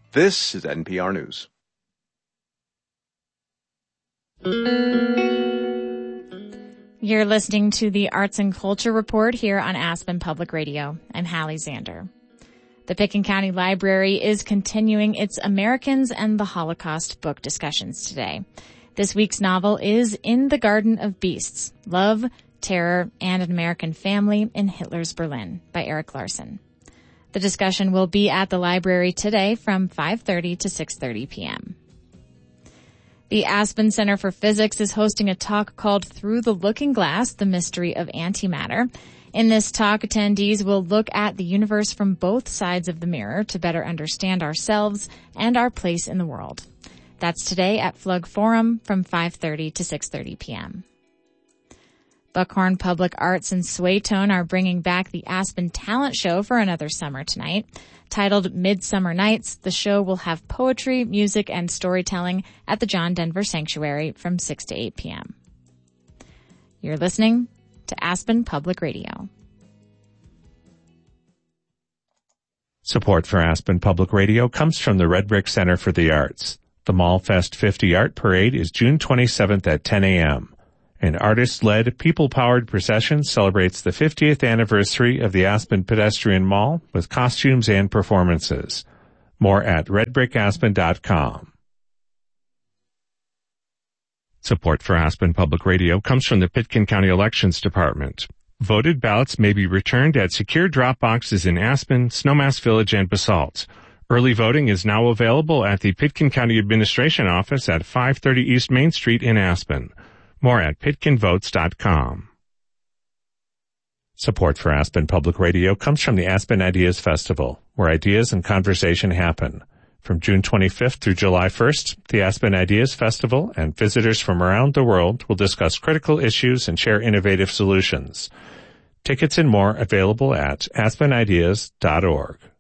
This is NPR News. You're listening to the Arts and Culture Report here on Aspen Public Radio. I'm Hallie Zander. The Pitkin County Library is continuing its Americans and the Holocaust book discussions today. This week's novel is In the Garden of Beasts, Love, Terror, and an American Family in Hitler's Berlin by Eric Larson. The discussion will be at the library today from 5:30 to 6:30 p.m. The Aspen Center for Physics is hosting a talk called Through the Looking Glass, the Mystery of Antimatter. In this talk, attendees will look at the universe from both sides of the mirror to better understand ourselves and our place in the world. That's today at Flug Forum from 5:30 to 6:30 p.m. Buckhorn Public Arts and Swaytone are bringing back the Aspen Talent Show for another summer tonight. Titled Midsummer Nights, the show will have poetry, music, and storytelling at the John Denver Sanctuary from 6 to 8 p.m. You're listening to Aspen Public Radio. Support for Aspen Public Radio comes from the Red Brick Center for the Arts. The Mall Fest 50 Art Parade is June 27th at 10 a.m. An artist-led, people-powered procession celebrates the 50th anniversary of the Aspen Pedestrian Mall with costumes and performances. More at redbrickaspen.com. Support for Aspen Public Radio comes from the Pitkin County Elections Department. Voted ballots may be returned at secure drop boxes in Aspen, Snowmass Village, and Basalt. Early voting is now available at the Pitkin County Administration Office at 530 East Main Street in Aspen. More at pitkinvotes.com. Support for Aspen Public Radio comes from the Aspen Ideas Festival, where ideas and conversation happen. From June 25th through July 1st, the Aspen Ideas Festival and visitors from around the world will discuss critical issues and share innovative solutions. Tickets and more available at aspenideas.org.